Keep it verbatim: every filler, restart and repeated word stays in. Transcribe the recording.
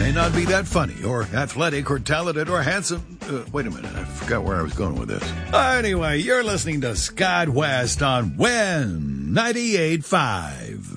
may not be that funny or athletic or talented or handsome. Uh, wait a minute, I forgot where I was going with this. Anyway, you're listening to Scott West on Win ninety-eight point five.